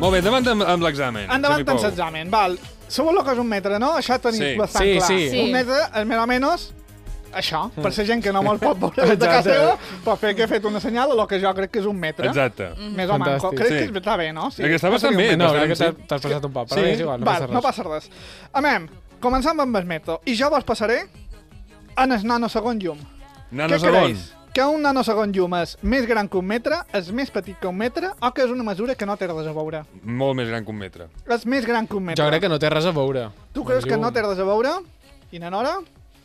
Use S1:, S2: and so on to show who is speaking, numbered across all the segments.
S1: Molt bé, endavant amb l'examen.
S2: Endavant amb l'examen, val. Sabeu el que és un metre, no? Això tenim bastant clar.
S3: Sí.
S2: Un metre, més o menys, això, per la gent que no me'l pot veure des de casa seva, per fer que he fet una senyal a lo que jo crec que és un metre.
S1: Exacte.
S2: Més o menys. Crec que està bé, no?
S1: Sí. Està bastant bé.
S3: No, crec que t'has passat un poc, però és igual,
S2: no passa res. Amem, començam amb el metro. I jo vos passaré en el nanosegon llum.
S1: Nanosegon?
S2: Que un nanosegon llum és més gran que un metre, és més petit que un metre, o que és una mesura que no té res a veure?
S1: Molt més gran que un metre.
S2: És més gran que un metre.
S3: Jo crec que no té res a veure.
S2: Tu creus que no té res a veure? I na Nora?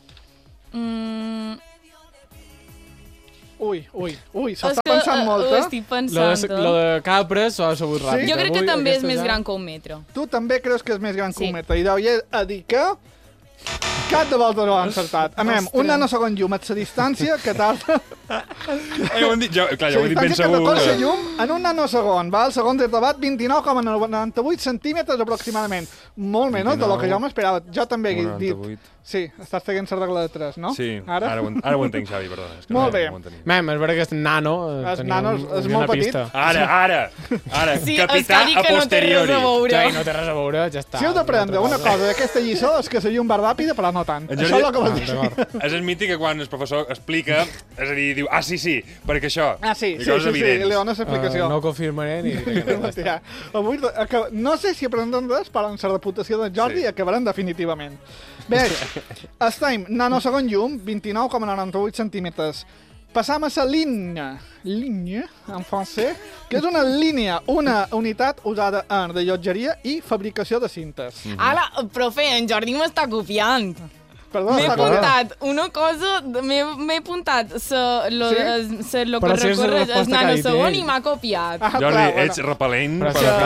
S2: Ui, s'està pensant molt,
S4: Ho estic pensant.
S3: Lo de Capres s'ho ha sabut ràpid.
S4: Jo crec que també és més gran que un metre.
S2: Tu també creus que és més gran que un metre. I deu a dir que... Cap de volta no ho ha encertat. Amem, un nanosegon llum és la distància que tarda...
S1: Ho hem dit, clar, ja ho he dit ben segur.
S2: La distància que llum en un nanosegon, val? Segons he trobat, 29,98 centímetres aproximadament. Molt menys del que jo m'esperava. Jo també he dit... Sí, estàs fent la regla de 3, no?
S1: Sí, ara ho entenc, Xavi, perdona.
S2: Molt bé.
S3: Mem, és veritat que és nano.
S2: És nano, és molt petit.
S1: Ara,
S4: sí,
S1: capità a posteriori.
S3: Ja, no té res a veure, ja està.
S2: Si heu d'aprendre una cosa d'aquesta lliçó és que la llum va ràpida, però no tant. Això és el que vols dir.
S1: És el mític que quan el professor explica, és a dir, diu, sí, perquè això.
S2: Sí, li dones explicació.
S3: No confirmaré ni...
S2: Avui, no sé si aprendrem res, però en la reputació d'en Jordi acabarem definitivament. Bé, estem nanosegon llum, 29,98 centímetres. Passam a la línia, en francès, que és una línia, una unitat usada en rellotgeria i fabricació de cintes.
S4: Ara, profe, en Jordi m'està copiant.
S2: Perdó,
S4: m'he apuntat una cosa, m'he apuntat lo que recorre el nanosegon i m'ha copiat.
S1: Jordi, ets repel·lent.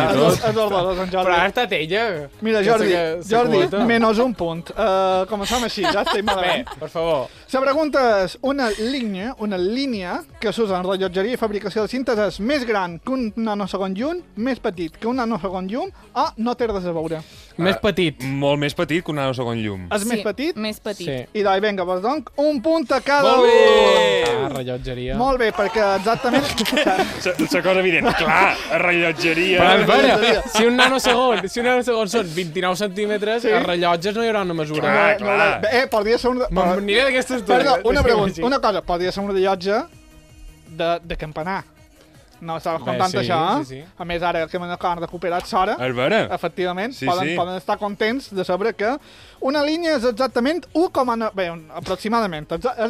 S3: Però ha estat ella.
S2: Mira, Jordi, menys un punt. Començam així, ja estem malament.
S3: Per favor.
S2: La pregunta és, una línia que s'usa en rellotgeria i fabricació de cintes és més gran que un nanosegon llum, més petit que un nanosegon llum o no té res a veure?
S3: Més petit.
S1: Molt més petit que un nanosegon llum.
S2: És més petit?
S4: Més petit.
S3: Sí.
S2: I doncs, vinga, doncs, un punt a cada
S1: un.
S3: Rellotgeria.
S2: Molt bé, perquè exactament...
S1: La cosa evident. Clar, a rellotgeria...
S3: Però, espera, si un nanosegon són 29 centímetres, a rellotges no hi haurà una mesura.
S1: Clar.
S2: Podria ser un...
S3: M'aniré d'aquestes dues.
S2: Perdó, una pregunta, una cosa, podria ser un rellotge de campanar. No estava contant això,
S3: sí. A
S2: més, ara que m'han recuperat l'hora, efectivament, poden estar contents de saber que una línia és exactament 1,9... Bé, aproximadament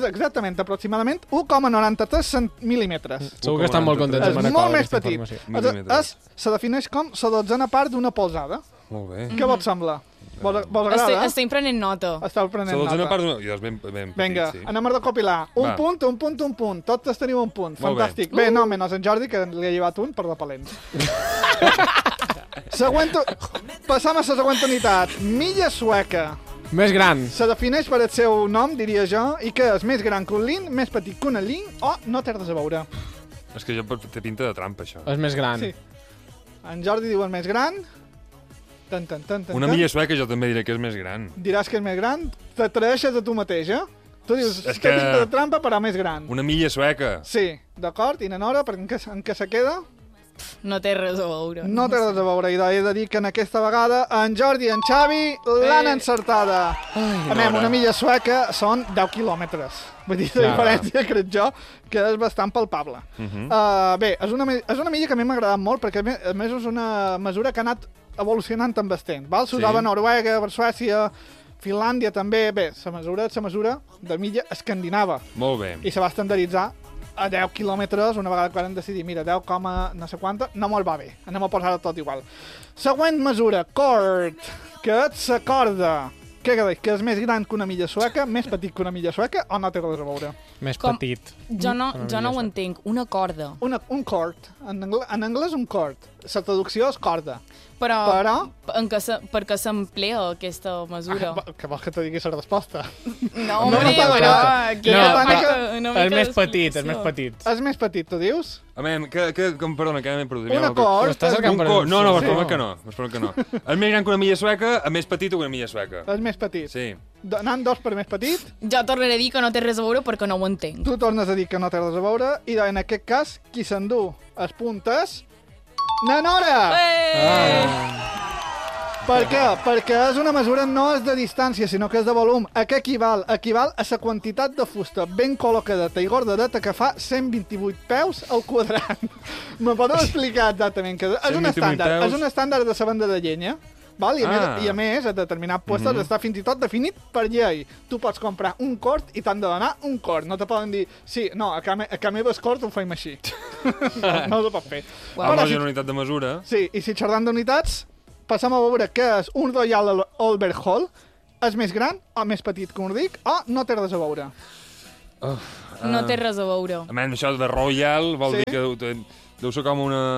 S2: 1,93 mil·límetres.
S3: Segur que estan molt contents amb
S2: És molt més petit. Se defineix com la dotzena part d'una polzada.
S1: Molt bé.
S2: Què vos sembla? Vos agrada?
S4: Estem prenent nota.
S2: Esteu prenent nota.
S1: La dotzena part d'una... Ben petit,
S2: vinga, anem a recopilar. Un punt. Tots tenim un punt. Fantàstic. Bé, no, menys en Jordi, que li ha llevat un per repel·lent. Passam a la següent unitat. Milla sueca.
S3: Més gran.
S2: Se defineix per el seu nom, diria jo, i que és més gran que un lin, més petit que una lin, o no té res a veure.
S1: És que jo té pinta de trampa, això.
S3: És més gran.
S2: Sí. En Jordi diu el més gran.
S1: Una milla sueca jo també diré que és més gran.
S2: Diràs que és més gran? T'atreveixes a tu mateix, eh? Tu dius, té pinta de trampa, però més gran.
S1: Una milla sueca.
S2: Sí, d'acord. I na Nora, en què se queda?
S4: No té res a veure.
S2: No té res a veure. I he de dir que en aquesta vegada en Jordi i en Xavi l'han encertada. Anem, una milla sueca són 10 quilòmetres. Vull dir, la diferència, crec jo, que és bastant palpable. Bé, és una milla que a mi m'ha agradat molt, perquè a més és una mesura que ha anat evolucionant amb bastant. S'usava a Noruega, per Suècia, Finlàndia també. Bé, la mesura de milla escandinava.
S1: Molt bé.
S2: I se va estandarditzar a 10 quilòmetres, una vegada que vam decidir, mira, 10, no sé quanta, no molt va bé. Anem a posar-ho tot igual. Següent mesura, cord, que és la corda. Què creus? Que és més gran que una milla sueca, més petit que una milla sueca, o no té res a veure?
S3: Més petit.
S4: Jo no ho entenc. Una corda.
S2: Un cord. En anglès un cord. La traducció és corda.
S4: Però per què s'emplea aquesta mesura?
S2: Que vols que te digui la resposta?
S4: No, hombre, però...
S3: És més petit, és més petit.
S2: És més petit, tu dius?
S1: Perdona, que m'he perdut.
S2: Un acord.
S1: No, m'espero que no. És més gran que una milla sueca, és més petit que una milla sueca.
S2: És més petit.
S1: Sí.
S2: Anant dos per més petit.
S4: Jo tornaré a dir que no té res a veure perquè no ho entenc.
S2: Tu tornes a dir que no té res a veure i en aquest cas, qui s'endú els punt és... Na Nora! Per què? Perquè és una mesura no és de distància, sinó que és de volum. A què equival? Equival a la quantitat de fusta ben col·locadeta i gordadeta que fa 128 peus al quadrat. Me podeu explicar exactament què és? És un estàndard. És un estàndard de la venda de llenya. Val? I a més, a determinats puestos està fins i tot definit per llei. Tu pots comprar un quart i t'han de donar un quart. No te poden dir, sí, no, a ca meva el quart ho feim així. No ho pot fer.
S1: Amb una unitat de mesura.
S2: Sí, i si xerrant d'unitats, passem a veure què és un Royal Albert Hall. És més gran o més petit que un Ric o no té res a veure?
S4: No té res a veure.
S1: A menys això de Royal vol dir que deu ser com una...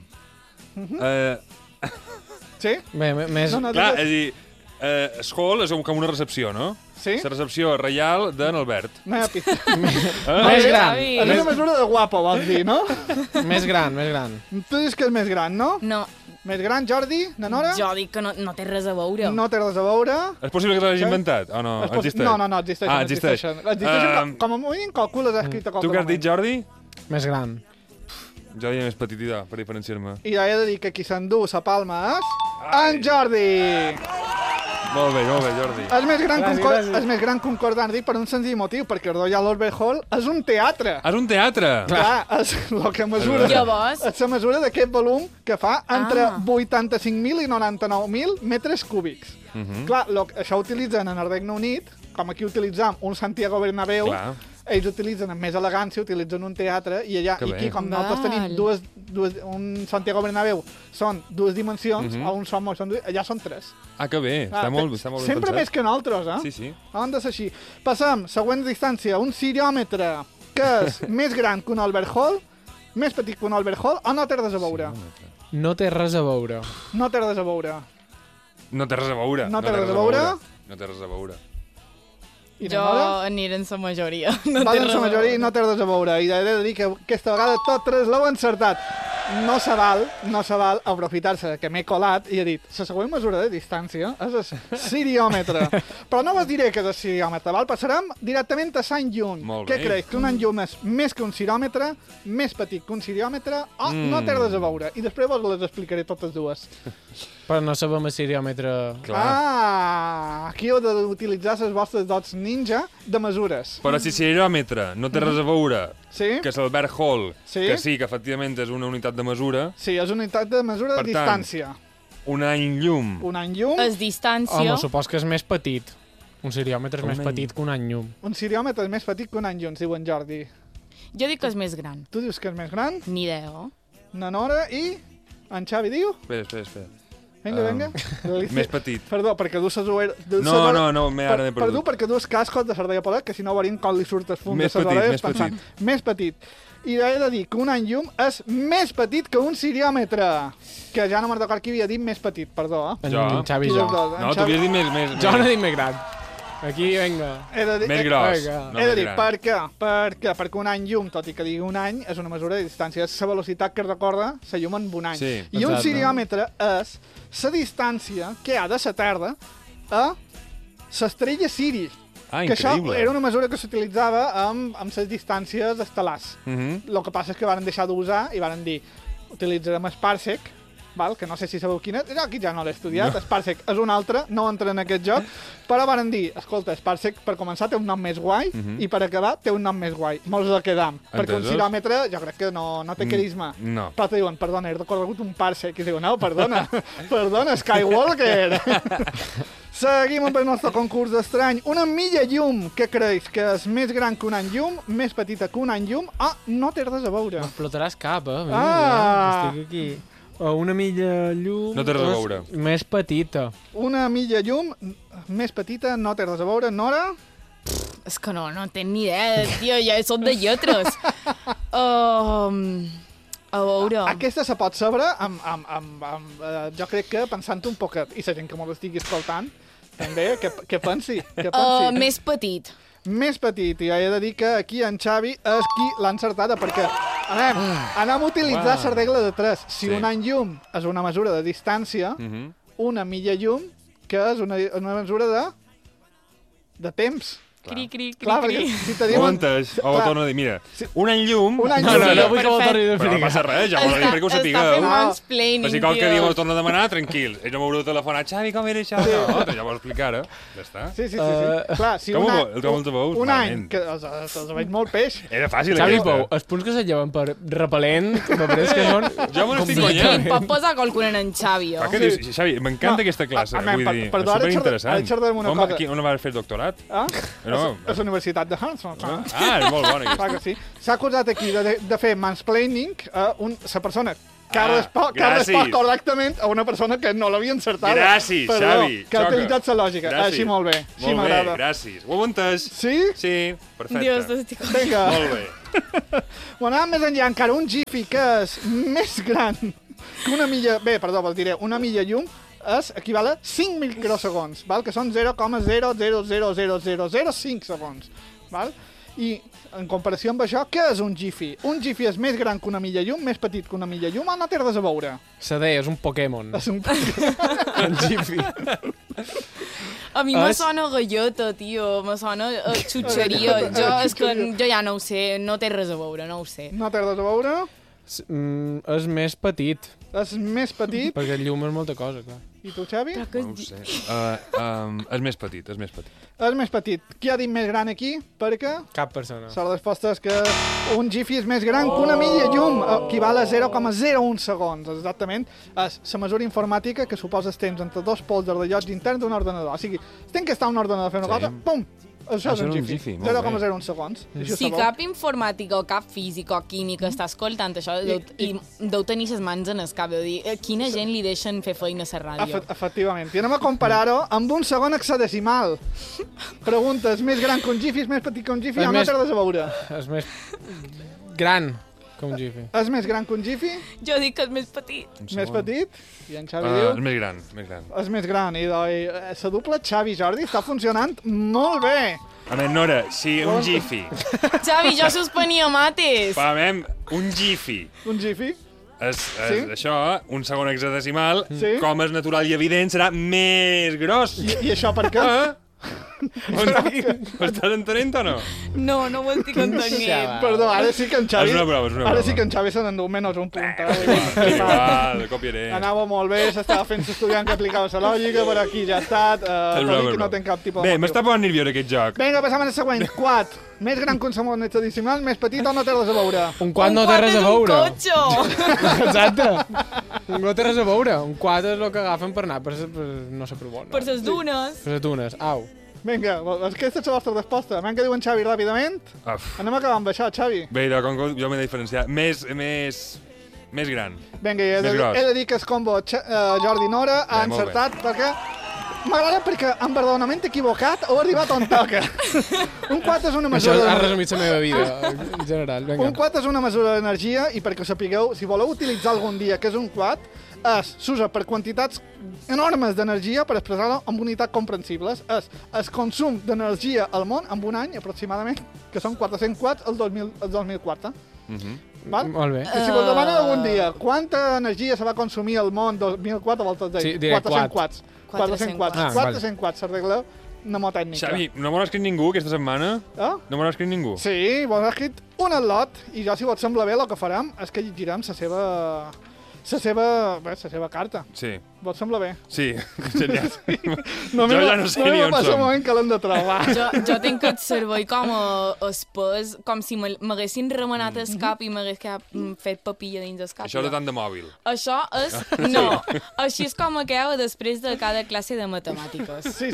S2: Sí?
S3: Més...
S1: Clar, és a dir, el hall és com una recepció, no?
S2: Sí?
S1: La recepció reial d'en Albert.
S2: No hi ha pista.
S3: Més gran.
S2: És una mesura de guapo, vols dir, no?
S3: Més gran, més gran.
S2: Tu dius que és més gran, no?
S4: No.
S2: Més gran, Jordi? Na Nora?
S4: Jo dic que no té res a veure.
S2: No té res a veure.
S1: És possible que l'hagi inventat o no? Existeix?
S2: No, existeixen.
S1: Ah, existeix.
S2: Existeixen com a mínim calcules escrit a qualsevol
S1: Tu què has dit, Jordi?
S3: Més gran.
S1: Jo diria més petitida, per diferenciar-me.
S2: I he de dir que qui s'endú la palma és... En Jordi!
S1: Molt bé, Jordi.
S2: És més gran concordant, dic per un senzill motiu, perquè el Royal Albert Hall és un teatre.
S1: És un teatre!
S2: Clar, és el que mesura.
S4: Llavors...
S2: És la mesura d'aquest volum que fa entre 85.000 i 99.000 metres cúbics. Clar, això ho utilitzen en el Regne Unit, com aquí utilitzam un Santiago Bernabéu, ells utilitzen amb més elegància, utilitzen un teatre, i allà, i aquí, com nosaltres tenim un Santiago Bernabéu, són dues dimensions, o un som, allà són tres.
S1: Ah, que bé, està molt ben pensat.
S2: Sempre més que nosaltres, eh?
S1: Sí.
S2: Han de ser així. Passem, següent distància, un ciriòmetre, que és més gran que un Albert Hall, més petit que un Albert Hall, o no té res a veure?
S3: No té res a veure.
S2: No té res a veure.
S1: No té res a veure.
S2: No té res a veure?
S1: No té res a veure.
S4: Jo aniré en la majoria.
S2: Val en la majoria i no té res a veure. I he de dir que aquesta vegada tot tres l'heu encertat. No se val aprofitar-se que m'he colat i he dit, la següent mesura de distància és el ciriòmetre. Però no vos diré que és el ciriòmetre, val? Passarem directament a Sant Llum. Què creus? Que un enllum és més que un ciròmetre, més petit que un ciriòmetre, o no té res a veure? I després vos les explicaré totes dues.
S3: Però no sabem el ciriòmetre...
S2: Aquí heu d'utilitzar les vostres dots ninja de mesures.
S1: Però si ciriòmetre no té res a veure, que és l'Albert Hall, que sí, que efectivament és una unitat de mesura...
S2: Sí, és una unitat de mesura de distància.
S1: Un any llum.
S2: Un any llum...
S4: És distància...
S3: Home, supos que és més petit. Un ciriòmetre és més petit que un any llum.
S2: Un ciriòmetre és més petit que un any llum, diu en Jordi.
S4: Jo dic que és més gran.
S2: Tu dius que és més gran?
S4: Ni idea.
S2: Na Nora i... En Xavi diu?
S1: Espera.
S2: Vinga.
S1: Més petit.
S2: Perdó, perquè du ses oreres...
S1: No, m'he perdut.
S2: Perdó, perquè dus cascos de Sardella Polet, que si no veurien com li surt el fum de ses oreres pensant. Més petit. I he de dir que un any llum és més petit que un ciriòmetre. Que ja no me'n recordo qui havia dit més petit, perdó.
S3: En Xavi i jo.
S1: No, tu havies dit més...
S3: Jo no he dit més gran. Aquí, vinga.
S1: Més gros.
S2: He de dir, per què? Perquè un any llum, tot i que digui un any, és una mesura de distància. És la velocitat que recorda la llum en un any.
S1: Sí,
S2: I un ciriòmetre és la distància que hi ha de la Terra a l'estrella Siri. Que això era una mesura que s'utilitzava amb les distàncies estel·lars. El que passa és que van deixar d'usar i van dir utilitzarem el Parsec, que no sé si sabeu quin és, aquí ja no l'he estudiat, el Parsec és un altre, no entra en aquest joc, però van dir, escolta, el Parsec per començar té un nom més guai i per acabar té un nom més guai. Molts el quedam, perquè un quilòmetre jo crec que no té carisma. Però te diuen, perdona, he recorregut un Parsec, i diuen, no, perdona, Skywalker. Seguim amb el nostre concurs d'estrany. Una milla llum, què creus? Que és més gran que un any llum, més petita que un any llum, no té res a veure.
S3: M'explotaràs cap, estic aquí. Una milla llum...
S1: No té res a veure.
S3: Més petita.
S2: Una milla llum, més petita, no té res a veure. Nora?
S4: És que no tenc ni idea, tio, ja soc de lletres. A veure...
S2: Aquesta se pot saber jo crec que pensant un poquet, i la gent que m'ho estigui escoltant, també, que pensi.
S4: Més petit.
S2: Més petit, i he de dir que aquí en Xavi és qui l'ha encertada, perquè anem a utilitzar la regla de 3. Si un any llum és una mesura de distància, una milla llum, que és una mesura de temps.
S4: Cri.
S2: Clar, perquè si te diuen...
S1: Ho entès, o ho torno a dir, mira, un any llum...
S3: No vull que ho torni a
S1: Però no passa res, ja m'ho dic perquè ho sapigueu.
S4: Està fent mansplaining,
S1: Però si qualque dia m'ho torno a demanar, tranquils. Ells no m'haureu telefonat, Xavi, com era això? No, ja m'ho explicarà. Ja està.
S2: Sí. Clar, si un any, que els veig molt peix.
S1: Era fàcil,
S3: Xavi Pou, els punts que se lleven per repel·lent, m'apareix que són...
S1: Jo me n'estic guanyant.
S4: Pot posar qualcuna en Xavi,
S1: Què dius? Xavi, m'encanta aquesta classe, vull dir, és superinteressant. On vas fer doctorat?
S2: A la Universitat de Hanson.
S1: És molt bona aquesta.
S2: Clar que sí. S'ha acusat aquí de fer mansplaining a la persona que ha respost correctament a una persona que no l'havia encertat.
S1: Gràcies, Xavi.
S2: Que ha utilitzat la lògica. Així molt bé. Així m'agrada.
S1: Gràcies. Ho heu entès?
S2: Sí?
S1: Sí, perfecte.
S4: Dios, t'estic...
S2: Vinga.
S1: Molt bé.
S2: Bueno, anem més enllà encara. Un Jiffy que és més gran que una milla... Bé, perdó, vos diré, una milla llum equival a 5 microsegons, val? Que són 0,0000005 segons. Val? I en comparació amb això, què és un Jiffy? Un Jiffy és més gran que una milla llum, més petit que una milla llum, o no té res a veure?
S3: CD, és un Pokémon.
S2: És un Pokémon.
S3: Un Jiffy.
S4: A mi me sona gallota, tio, me sona xutxeria. Jo ja no ho sé, no té res a veure, no ho sé.
S2: No té res a veure?
S3: És més petit.
S2: És més petit?
S3: Perquè el llum és molta cosa, clar.
S2: I tu, Xavi?
S1: No ho sé. És més petit.
S2: És més petit. Qui ha dit més gran aquí? Perquè...
S3: Cap persona.
S2: La resposta és que un Jiffy és més gran que una milla llum, equival a 0,01 segons. Exactament. És la mesura informàtica que suposa els temps entre dos pols de rellotge intern d'un ordenador. O sigui, si tens que estar un ordenador fent una cosa, pum! Això és un Jiffy. 0,01 segons.
S4: Si cap informàtic o cap físic o químic està escoltant això i deu tenir les mans en el cap, deu dir, quina gent li deixen fer feina a la ràdio.
S2: Efectivament. I anem a comparar-ho amb un segon hexadecimal. Pregunta, és més gran que un Jiffy, és més petit que un Jiffy, o no té res a veure?
S3: És més gran que un Jiffy.
S2: És més gran que un Jiffy?
S4: Jo dic que és més petit.
S2: Més petit? I en Xavi diu...
S1: És més gran.
S2: És més gran. I la dupla Xavi-Jordi està funcionant molt bé.
S1: A veure, Nora, si un Jiffy...
S4: Xavi, jo suspenia mates.
S1: Un Jiffy...
S2: Un Jiffy?
S1: És això, un segon hexadecimal, com és natural i evident, serà més gros.
S2: I això per què?
S1: Ho estàs entenent o no?
S4: No ho estic entenent.
S2: Perdó, ara sí que en Xavi...
S1: És una broma.
S2: Ara sí que en Xavi se n'endú menys un punt.
S1: Igual, copiaré.
S2: Anava molt bé, s'estava fent l'estudiant que aplicava la lògica, però aquí ja ha estat. Tot i que no té cap tipus de motiu.
S1: Bé, m'està posant nerviós aquest joc.
S2: Vinga, passam al següent. Quad. Més gran que un segon hexadecimal, més petit o no té res a veure?
S3: Un quad no té res a veure.
S4: Un quad és un cotxe.
S3: Exacte. No té res a veure. Un quad és el que agafen per anar per no sé per on.
S4: Per les dunes.
S3: Per les dunes, au.
S2: Vinga, aquesta és la vostra resposta. Venga, diu en Xavi ràpidament. Anem a acabar amb això, Xavi.
S1: Bé, com que jo m'he de diferenciar. Més gran.
S2: Vinga, he de dir que el combo Jordi Nora ha encertat perquè... M'agrada perquè amb perdonament equivocat heu arribat on toca. Un quad és una mesura...
S3: Això ha resumit la meva vida, en general. Vinga.
S2: Un quad és una mesura d'energia i perquè ho sapigueu, si voleu utilitzar algun dia que és un quad, s'usa per quantitats enormes d'energia per expressar-ho amb unitats comprensibles. És el consum d'energia al món en un any, aproximadament, que són 400 quads el 2004. Val?
S3: Molt bé.
S2: I si vos demanen algun dia quanta energia se va consumir al món 2004, voltes dir 400 quads. 400 quads, s'arregleu mnemotècnica.
S1: Xavi, no m'ho ha escrit ningú aquesta setmana? No m'ho ha escrit ningú?
S2: Sí, m'ho ha escrit un atlot, i jo, si vos sembla bé, el que farem és que llegirem la seva carta.
S1: Sí.
S2: Vos sembla bé?
S1: Sí, genial.
S2: Jo ja no sé ni on som. No passa un moment que l'hem de trobar.
S4: Jo tinc el cervell com espès, com si m'haguessin remenat el cap i m'hagués fet papilla dins el cap.
S1: Això és tant de mòbil.
S4: Això és... No. Així és com acaba després de cada classe de matemàtiques.
S2: Sí.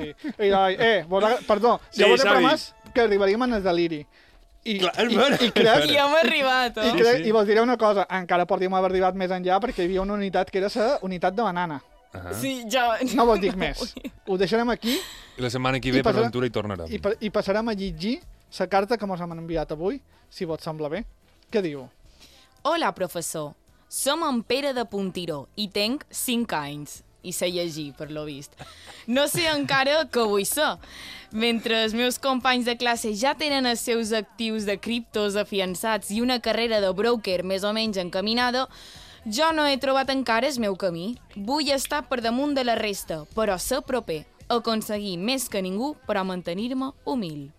S2: Perdó, ja vos he promès que arribaríem en el deliri. I crec...
S4: I hem arribat,
S2: I vos diré una cosa, encara podríem haver arribat més enllà perquè hi havia una unitat que era la unitat de banana.
S4: Sí, ja...
S2: No vos dic més. Ho deixarem aquí.
S1: I la setmana que ve per l'aventura hi tornarem.
S2: I passarem a llegir la carta que mos hem enviat avui, si vos sembla bé. Què diu?
S4: Hola, professor. Som en Pere de Puntiró i tenc 5 anys. I sé llegir, per lo vist. No sé encara què vull ser. Mentre els meus companys de classe ja tenen els seus actius de criptos afiançats i una carrera de broker més o menys encaminada, jo no he trobat encara el meu camí. Vull estar per damunt de la resta, però ser proper. aconseguir més que ningú, però mantenir-me humil.